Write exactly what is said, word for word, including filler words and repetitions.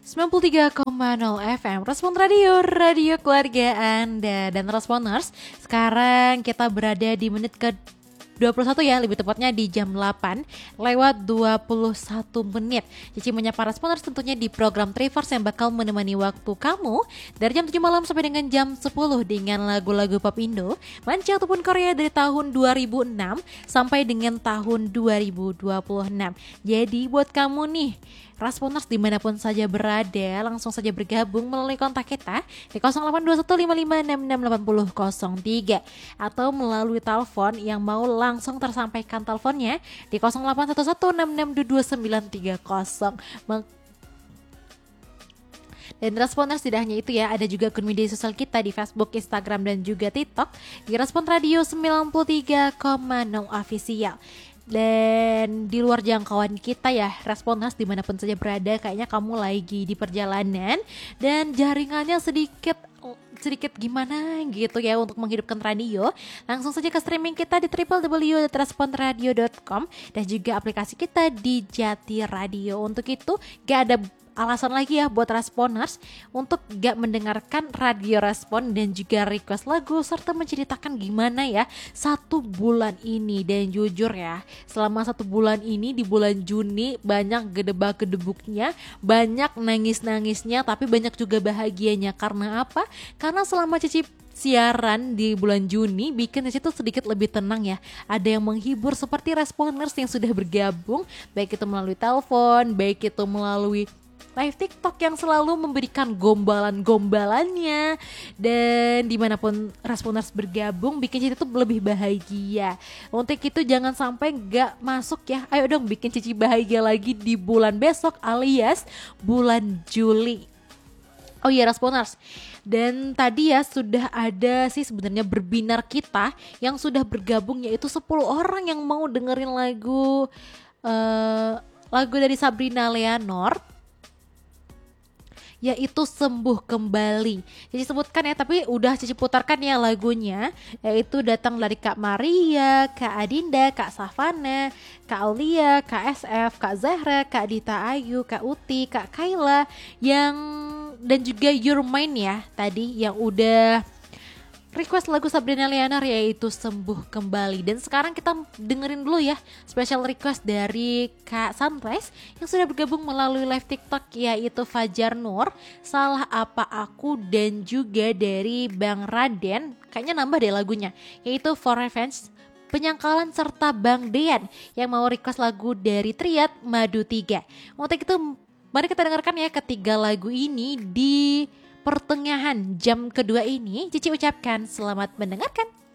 sembilan puluh tiga koma nol F M Respon Radio, radio keluarga Anda. Dan Responers, sekarang kita berada di menit ke dua puluh satu ya, lebih tepatnya di jam delapan lewat dua puluh satu menit. Cici menyapa Responers tentunya di program Trivers yang bakal menemani waktu kamu dari jam tujuh malam sampai dengan jam sepuluh dengan lagu-lagu pop Indo, manca ataupun Korea dari tahun dua ribu enam sampai dengan tahun dua ribu dua puluh enam. Jadi buat kamu nih Responers dimanapun saja berada, langsung saja bergabung melalui kontak kita di nol delapan dua satu lima lima enam enam delapan nol nol tiga atau melalui telepon yang mau langsung tersampaikan teleponnya di nol delapan satu satu enam enam dua dua sembilan tiga nol. Dan Responers tidak hanya itu ya, ada juga akun media sosial kita di Facebook, Instagram, dan juga TikTok di Respon Radio sembilan puluh tiga koma nol Official. Dan di luar jangkauan kita ya, Responers dimanapun saja berada, kayaknya kamu lagi di perjalanan dan jaringannya sedikit sedikit gimana gitu ya untuk menghidupkan radio, langsung saja ke streaming kita di w w w dot respon radio dot com dan juga aplikasi kita di Jati Radio. Untuk itu gak ada alasan lagi ya buat Responers untuk gak mendengarkan radio Respon dan juga request lagu serta menceritakan gimana ya satu bulan ini. Dan jujur ya, selama satu bulan ini di bulan Juni banyak gedebak-gedebuknya, banyak nangis-nangisnya, tapi banyak juga bahagianya. Karena apa? Karena selama Cici siaran di bulan Juni bikin di situ sedikit lebih tenang ya. Ada yang menghibur seperti Responers yang sudah bergabung, baik itu melalui telepon, baik itu melalui live TikTok yang selalu memberikan gombalan-gombalannya. Dan dimanapun Responers bergabung bikin Cici tuh lebih bahagia. Untuk itu jangan sampai gak masuk ya. Ayo dong bikin Cici bahagia lagi di bulan besok alias bulan Juli. Oh iya Responers, dan tadi ya sudah ada sih sebenarnya berbinar kita yang sudah bergabung, yaitu sepuluh orang yang mau dengerin lagu uh, lagu dari Sabrina Leonard, yaitu Sembuh Kembali. Cici sebutkan ya, tapi udah Cici putarkan ya lagunya, yaitu datang dari Kak Maria, Kak Adinda, Kak Savana, Kak Aulia, Kak S F, Kak Zahra, Kak Dita Ayu, Kak Uti, Kak Kayla, yang dan juga Your Mind ya tadi yang udah request lagu Sabrina Leonard yaitu Sembuh Kembali. Dan sekarang kita dengerin dulu ya special request dari Kak Sunrise yang sudah bergabung melalui live TikTok, yaitu Fajar Nur, Salah Apa Aku, dan juga dari Bang Raden, kayaknya nambah deh lagunya, yaitu For Revenge, Penyangkalan, serta Bang Dean yang mau request lagu dari Triad Madu tiga. Untuk itu mari kita dengarkan ya ketiga lagu ini di pertengahan jam kedua ini. Cici ucapkan selamat mendengarkan.